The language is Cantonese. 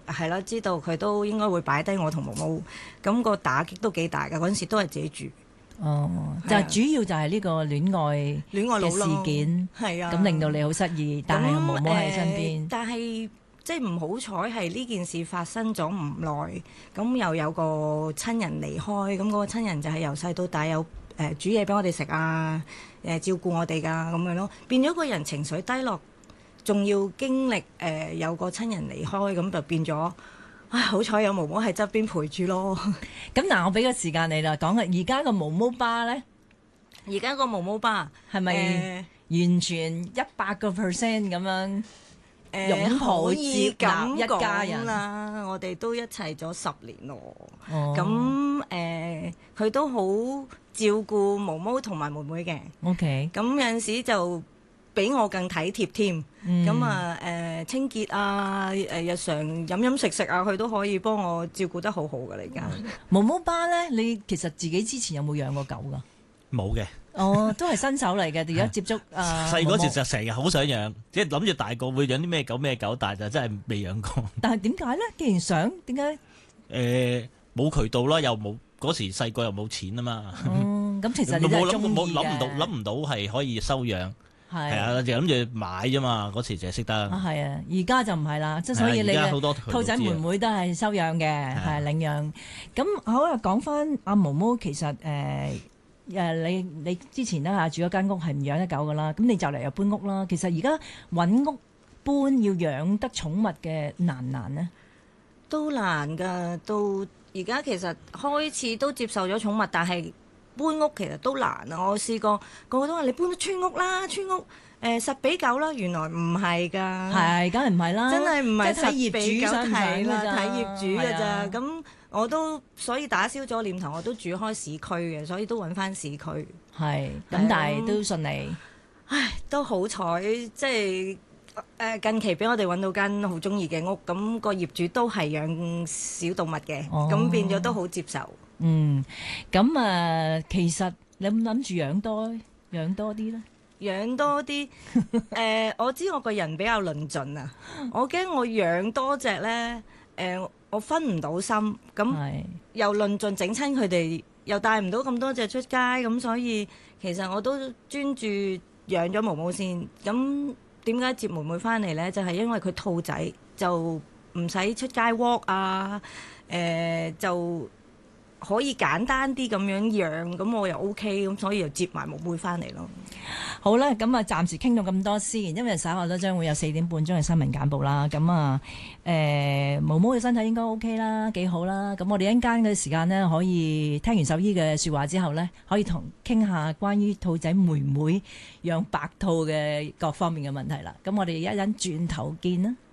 係啦，知道佢都應該會擺低我同毛毛，咁個打擊都幾大㗎。嗰陣時都係自己住。 哦，就係主要就係呢個戀愛嘅事件， 係啊， 咁令到你好失意，但係毛毛喺身邊。 但係即係唔好彩係呢件事發生咗唔耐，咁又有個親人離開，咁嗰個親人就係由細到大有煮嘢俾我哋食啊，照顧我哋㗎咁樣咯，變咗個人情緒低落，仲要經歷有個親人離開，咁就變咗。唉，好彩有毛毛喺側邊陪住咯。 咁嗱，我俾個時間你啦，講下而家個毛毛巴咧， 而家個毛毛巴係咪完全100%咁樣擁抱接納一家人啦？我哋都一齊咗10年咯。 哦， 咁佢都好照顧毛毛同埋妹妹嘅。 OK， 咁有陣時就比我更體貼添。咁啊清潔啊日常飲食食啊，佢都可以幫我照顧得好好㗎啦。而家毛毛巴咧，你其實自己之前有冇養過狗㗎？ 冇嘅。 哦，都係新手嚟嘅。而家接觸細嗰時就成日好想養，即係諗住大個會養啲咩狗，但係就真係未養過。 但係點解咧？既然想，點解？ 冇渠道啦，又冇嗰時細個又冇錢啊嘛。 咁其實你都係中意嘅。 諗唔到係可以收養。係係啊，就諗住買啫嘛。嗰時就係識得。 係啊，而家就唔係啦，即係所以你嘅兔仔妹妹都係收養嘅，係領養。咁好啊，講翻阿毛毛，其實你之前咧住嗰間屋係唔養得狗噶啦，咁你就嚟又搬屋啦。其實而家揾屋搬要養得寵物嘅難唔難呢？ 都難㗎，到而家其實開始都接受咗寵物，但係搬屋其實都難啊！我試過個個都話你搬到村屋啦，村屋實俾狗啦，原來唔係㗎， 係梗係唔係啦， 真係唔係睇業主想唔想睇啦， 㗎咋， 睇業主㗎咋。 係咁我都所以打消咗念頭，我都住開市區嘅，所以都揾翻市區。 係咁，但係都順利。 唉，都好彩，即係近期俾我哋揾到間好中意嘅屋，咁個業主都係養小動物嘅，咁變咗都好接受。 咁其實你有冇諗住養多啲咧？ 養多啲我知我個人比較論盡啊，我驚我養多隻呢，我分唔到心，咁又論盡整親佢哋，又帶唔到咁多隻出街，咁所以其實我都專注養咗毛毛先。咁點解接妹妹翻嚟呢？就係因為佢兔仔就唔使出街 walk 啊，就可以簡單啲咁樣養，咁我又 OK，咁所以又接埋毛妹翻嚟咯。 好啦，咁啊暫時傾到咁多先，因為稍後都將會有4點半鐘嘅新聞簡報啦。咁毛毛嘅身體應該 OK 啦，幾好啦。咁我哋一陣間嘅時間呢，可以聽完獸醫嘅説話之後呢，可以傾下關於兔仔妹妹養白兔嘅各方面嘅問題啦。咁我哋一陣轉頭見啦。